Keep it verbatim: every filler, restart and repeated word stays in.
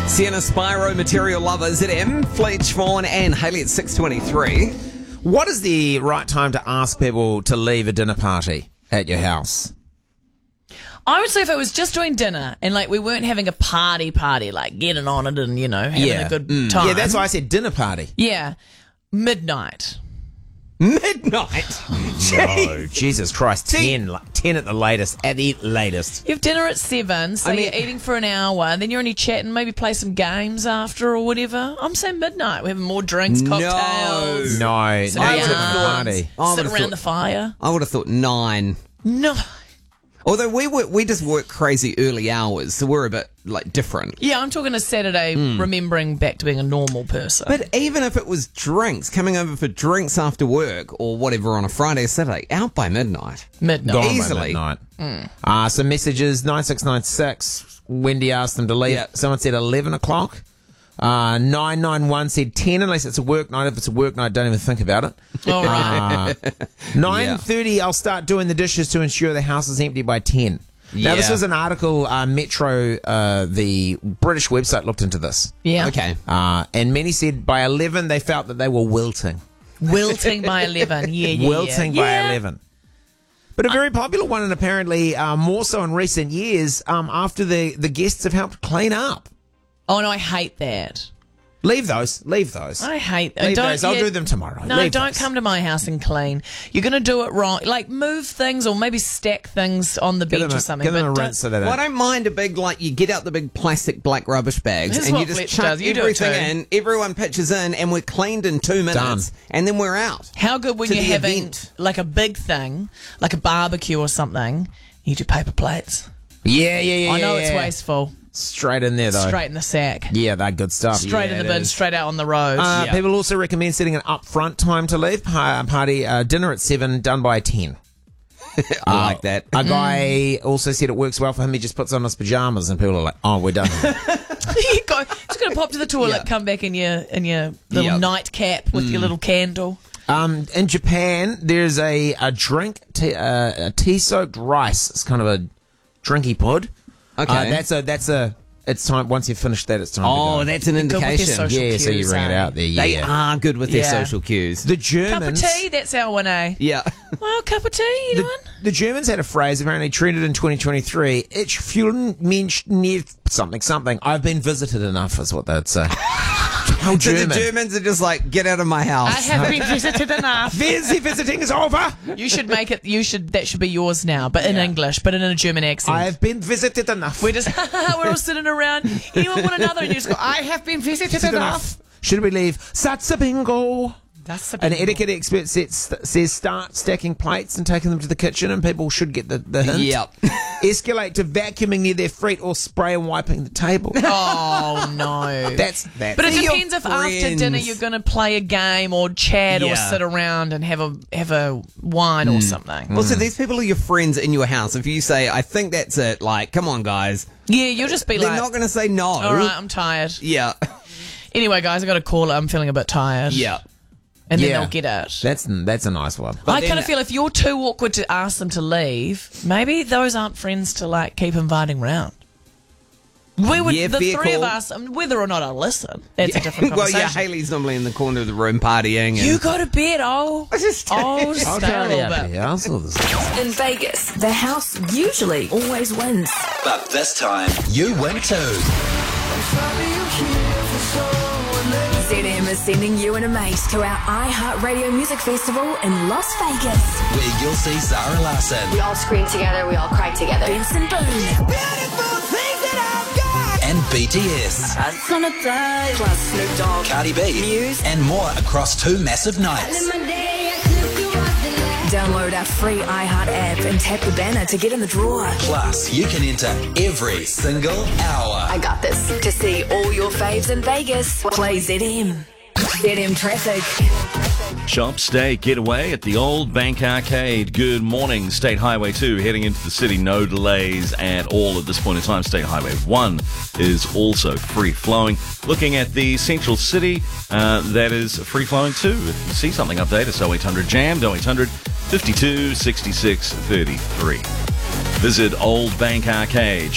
Sienna Spyro, Material Lovers at M, Fletch Vaughan and Hayley at six twenty-three. What is the right time to ask people to leave a dinner party at your house? I would say if it was just doing dinner and like we weren't having a party party, like getting on it and, you know, having Yeah. a good Mm. time. Yeah, that's why I said dinner party. Yeah. Midnight. Midnight? Oh, Jesus Christ. ten, like, ten at the latest. At the latest. You have dinner at seven, so I mean- you're eating for an hour, and then you're only chatting, maybe play some games after or whatever. I'm saying midnight. We're having more drinks, No. cocktails. No, Sit no around, to the party. I sit would've around thought- the fire. I would have thought nine. No. Although we work, we just work crazy early hours, so we're a bit like different. Yeah, I'm talking a Saturday, remembering back to being a normal person. But even if it was drinks, coming over for drinks after work or whatever on a Friday or Saturday, out by midnight. midnight. Gone by Easily. midnight. Uh, some messages, nine six nine six. Wendy asked them to leave. Yeah. Someone said eleven o'clock. Uh, nine nine one said ten, unless it's a work night. If it's a work night, don't even think about it. All right. Uh, nine thirty, I'll start doing the dishes to ensure the house is empty by ten. Now, this Yeah. was an article, uh, Metro, uh, the British website, looked into this. Yeah. Okay. Uh, and many said by eleven, they felt that they were wilting. Wilting by eleven. Yeah, yeah, wilting yeah. by Yeah. eleven. But a very popular one, and apparently uh, more so in recent years, um, after the, the guests have helped clean up. Oh, no, I hate that. Leave those. Leave those. I hate that. Leave Don't, those. I'll yeah, do them tomorrow. No, Leave don't those. come to my house and clean. You're going to do it wrong. Like, move things or maybe stack things on the Give beach them or a, something. give them but a don't- rinse so they Well, I don't. don't mind a big, like, you get out the big plastic black rubbish bags This is and what you just Fletch chuck does. You do it everything too. in, everyone pitches in, and we're cleaned in two minutes. Done. And then we're out. How good when to you're the having event. like a big thing, like a barbecue or something, you do paper plates. Yeah, yeah, yeah. I know yeah, it's yeah. wasteful. Straight in there, though. Straight in the sack. Yeah, they're good stuff. Straight Yeah, in the it bin, is. straight out on the road. Uh, Yeah. People also recommend setting an upfront time to leave. Pa- Party uh, dinner at seven, done by ten. I like that. A guy also said it works well for him. He just puts on his pajamas, and people are like, "Oh, we're done." you go, just going to pop to the toilet, Yeah. come back in your in your little Yep. nightcap with your little candle. Um, in Japan, there's a, a drink, tea, uh, a tea-soaked rice. It's kind of a drinky pod. Okay. Uh, that's a, that's a, it's time, once you've finished that, it's time to Oh, go. that's an Good with your indication. social Yeah, so you cues, bring it eh? out there, They yeah. are good with their Yeah. social cues. The Cup of Germans... tea, that's our one, eh? yeah. Well, cup of tea, you The, doing? the Germans had a phrase apparently trended in twenty twenty-three. Ich fühle mich nicht something, something. I've been visited enough, is what they'd say. How So German. the Germans are just like, get out of my house. I have been visited enough. The visiting is over. You should make it. You should. That should be yours now, but in English, but in a German accent. I have been visited enough. We're just we're all sitting around. Anyone want another? And you just go. I have been visited Visited enough. Should we leave? Satsa bingo. That's a An big etiquette expert sets, says start stacking plates and taking them to the kitchen, and people should get the, the hint. Yep. Escalate to vacuuming near their feet or spray and wiping the table. Oh no. That's that. But it They're your depends if after friends. dinner you're going to play a game or chat or Yeah. sit around and have a have a wine or something. Well, so these people are your friends in your house. If you say, I think that's it, like, come on, guys. Yeah, you'll just be They're like, not going to say no. all right, I'm tired. Yeah. Anyway, guys, I got to call it. I'm feeling a bit tired. Yeah. And then Yeah. they'll get it. That's that's a nice one. I then- kind of feel if you're too awkward to ask them to leave, maybe those aren't friends to like keep inviting round. We would, Yeah, the fair three of call. us, I mean, whether or not I'll listen, that's a different Well, conversation. yeah, Hayley's normally in the corner of the room partying. And You go to bed, oh. just- Oh, just I'll stay a carry little out bit. here. I'll sort this. In Vegas, the house usually always wins. But this time, you win too. Z M is sending you and a mate to our iHeartRadio Music Festival in Las Vegas. Where you'll see Zara Larson We all scream together, we all cry together. Benson Boone, and B T S, plus Snoop Dogg, Cardi B, Muse. and more across two massive nights. Download our free iHeart app and tap the banner to get in the draw. Plus, you can enter every single hour. I got this. To see all your faves in Vegas, play Z M. Z M Traffic. Shop, stay, get away at the Old Bank Arcade. Good morning. State Highway two heading into the city. No delays at all at this point in time. State Highway one is also free flowing. Looking at the Central City, uh, that is free flowing too. If you see something, update us. oh eight hundred jammed, oh eight hundred fifty-two sixty-six thirty-three. Visit Old Bank Arcade.